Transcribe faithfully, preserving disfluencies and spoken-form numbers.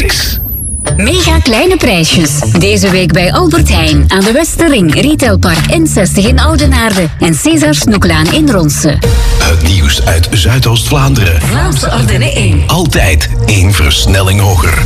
niks. Mega kleine prijsjes. Deze week bij Albert Heijn aan de Westerring, Retailpark N zestig in Oudenaarde en César Snoeklaan in Ronse. Het nieuws uit Zuidoost-Vlaanderen. Vlaamse Ardennen één. Altijd één versnelling hoger.